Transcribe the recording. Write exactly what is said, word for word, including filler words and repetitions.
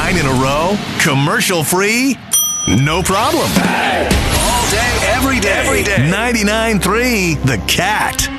Nine in a row? Commercial free? No problem. All day, every day. Every day. ninety-nine point three The Cat.